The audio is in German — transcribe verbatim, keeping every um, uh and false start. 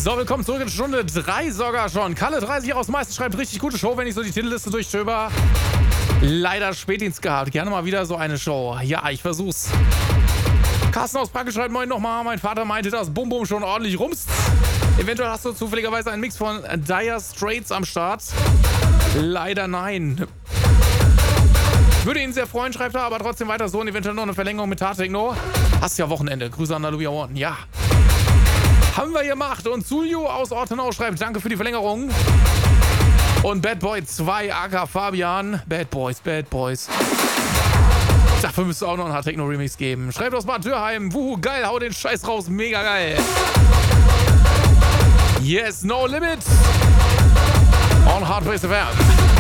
So, willkommen zurück in Stunde drei sogar schon. Kalle dreißig aus Meister schreibt, richtig gute Show, wenn ich so die Titelliste durchstöber. Leider Spätdienst gehabt. Gerne mal wieder so eine Show. Ja, ich versuch's. Carsten aus Prag schreibt, moin nochmal. Mein Vater meinte, dass Bum Bum schon ordentlich rumst. Eventuell hast du zufälligerweise einen Mix von Dire Straits am Start. Leider nein. Würde ihn sehr freuen, schreibt er, aber trotzdem weiter so und eventuell noch eine Verlängerung mit Hard Techno. Hast ja Wochenende. Grüße an Aluvia One. Ja. Haben wir gemacht. Und Zulio aus Ortenau schreibt, danke für die Verlängerung. Und Bad Boy zwei, aka Fabian. Bad Boys, Bad Boys. Dafür müsste auch noch ein Hard Techno Remix geben. Schreibt aus Bad Dürheim. Wuhu, geil, hau den Scheiß raus. Mega geil. Yes, no limit. On Hard Bass F M.